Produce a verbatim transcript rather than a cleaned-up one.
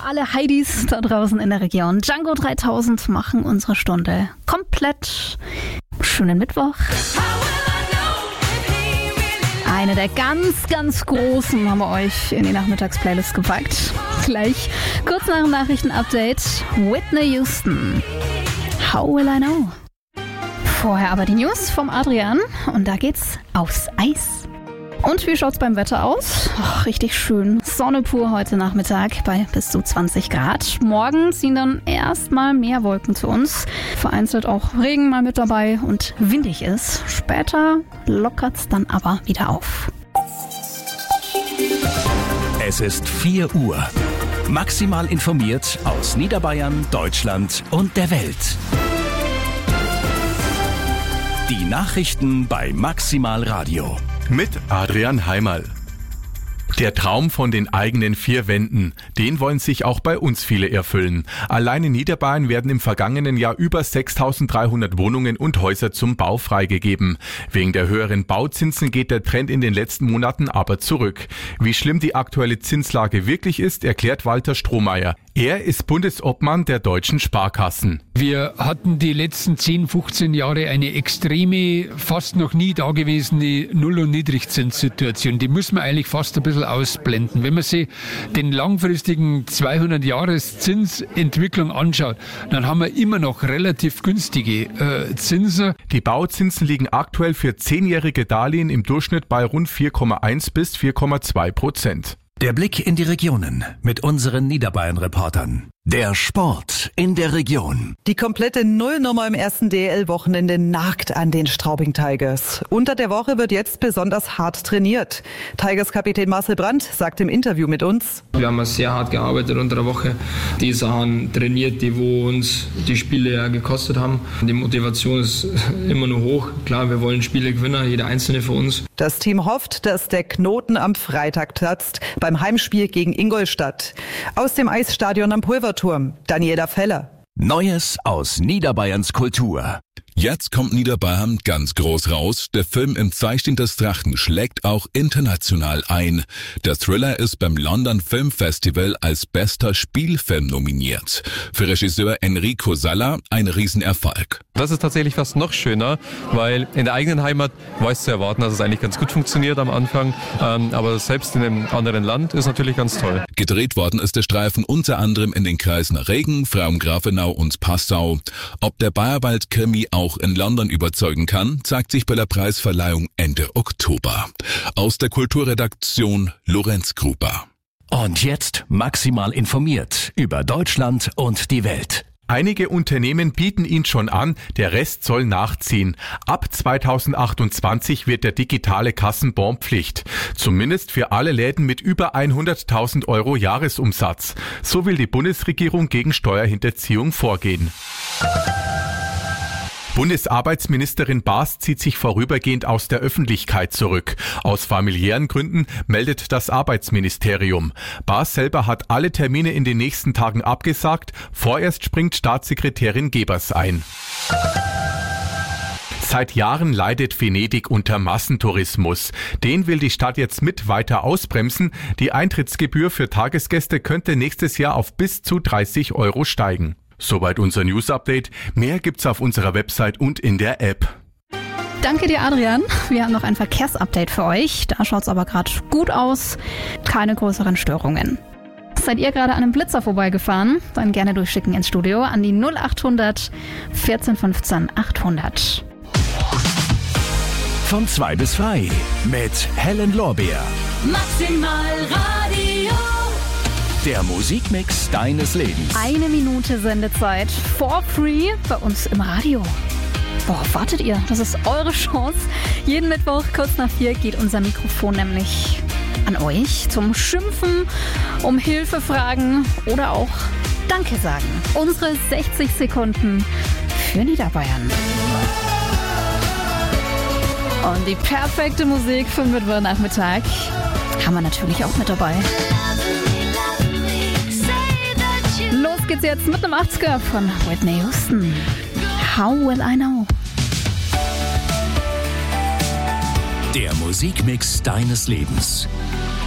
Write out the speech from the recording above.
für alle Heidis da draußen in der Region. Django dreitausend machen unsere Stunde komplett. Schönen Mittwoch. Eine der ganz, ganz großen haben wir euch in die Nachmittagsplaylist gepackt. Gleich kurz nach dem Nachrichtenupdate Whitney Houston. How will I know? Vorher aber die News vom Adrian und da geht's aufs Eis. Und wie schaut's beim Wetter aus? Oh, richtig schön. Sonne pur heute Nachmittag bei bis zu zwanzig Grad. Morgen ziehen dann erstmal mehr Wolken zu uns. Vereinzelt auch Regen mal mit dabei und windig ist. Später lockert's dann aber wieder auf. Es ist vier Uhr. Maximal informiert aus Niederbayern, Deutschland und der Welt. Die Nachrichten bei Maximal Radio. Mit Adrian Heimerl. Der Traum von den eigenen vier Wänden, den wollen sich auch bei uns viele erfüllen. Allein in Niederbayern werden im vergangenen Jahr über sechstausenddreihundert Wohnungen und Häuser zum Bau freigegeben. Wegen der höheren Bauzinsen geht der Trend in den letzten Monaten aber zurück. Wie schlimm die aktuelle Zinslage wirklich ist, erklärt Walter Strohmeier. Er ist Bundesobmann der deutschen Sparkassen. Wir hatten die letzten zehn, fünfzehn Jahre eine extreme, fast noch nie dagewesene Null- und Niedrigzinssituation. Die müssen wir eigentlich fast ein bisschen ausblenden. Wenn man sich den langfristigen zweihundert-Jahres-Zinsentwicklung anschaut, dann haben wir immer noch relativ günstige äh, Zinsen. Die Bauzinsen liegen aktuell für zehnjährige Darlehen im Durchschnitt bei rund vier Komma eins bis vier Komma zwei Prozent. Der Blick in die Regionen mit unseren Niederbayern-Reportern. Der Sport in der Region. Die komplette Nullnummer im ersten D E L-Wochenende nagt an den Straubing Tigers. Unter der Woche wird jetzt besonders hart trainiert. Tigers-Kapitän Marcel Brandt sagt im Interview mit uns: Wir haben sehr hart gearbeitet unter der Woche. Die Sachen trainiert, die wo uns die Spiele ja gekostet haben. Die Motivation ist immer nur hoch. Klar, wir wollen Spiele gewinnen, jeder einzelne für uns. Das Team hofft, dass der Knoten am Freitag platzt beim Heimspiel gegen Ingolstadt. Aus dem Eisstadion am Pulverturm, Daniela Feller. Neues aus Niederbayerns Kultur. Jetzt kommt Niederbayern ganz groß raus. Der Film Im Zeichen des Drachen schlägt auch international ein. Der Thriller ist beim London Film Festival als bester Spielfilm nominiert. Für Regisseur Enrico Salla ein Riesenerfolg. Das ist tatsächlich fast noch schöner, weil in der eigenen Heimat war es zu erwarten, dass es eigentlich ganz gut funktioniert am Anfang. Ähm, aber selbst in einem anderen Land ist natürlich ganz toll. Gedreht worden ist der Streifen unter anderem in den Kreisen Regen, Frauen-Grafenau und Passau. Ob der Bayerwald-Krimi auch in London überzeugen kann, zeigt sich bei der Preisverleihung Ende Oktober. Aus der Kulturredaktion Lorenz Gruber. Und jetzt maximal informiert über Deutschland und die Welt. Einige Unternehmen bieten ihn schon an, der Rest soll nachziehen. Ab zweitausendachtundzwanzig wird der digitale Kassenbon Pflicht. Zumindest für alle Läden mit über hunderttausend Euro Jahresumsatz. So will die Bundesregierung gegen Steuerhinterziehung vorgehen. Bundesarbeitsministerin Baas zieht sich vorübergehend aus der Öffentlichkeit zurück. Aus familiären Gründen meldet das Arbeitsministerium. Baas selber hat alle Termine in den nächsten Tagen abgesagt. Vorerst springt Staatssekretärin Gebers ein. Seit Jahren leidet Venedig unter Massentourismus. Den will die Stadt jetzt mit weiter ausbremsen. Die Eintrittsgebühr für Tagesgäste könnte nächstes Jahr auf bis zu dreißig Euro steigen. Soweit unser News-Update. Mehr gibt's auf unserer Website und in der App. Danke dir, Adrian. Wir haben noch ein Verkehrsupdate für euch. Da schaut's aber gerade gut aus. Keine größeren Störungen. Seid ihr gerade an einem Blitzer vorbeigefahren? Dann gerne durchschicken ins Studio an die null achthundert vierzehn fünfzehn achthundert. Von zwei bis frei mit Helen Lorbeer. Maximal Radio. Der Musikmix deines Lebens. Eine Minute Sendezeit for free bei uns im Radio. Worauf wartet ihr? Das ist eure Chance. Jeden Mittwoch kurz nach vier geht unser Mikrofon nämlich an euch zum Schimpfen, um Hilfe fragen oder auch Danke sagen. Unsere sechzig Sekunden für Niederbayern. Und die perfekte Musik für Mittwochnachmittag haben wir natürlich auch mit dabei. Los geht's jetzt mit einem achtziger von Whitney Houston. How will I know? Der Musikmix deines Lebens.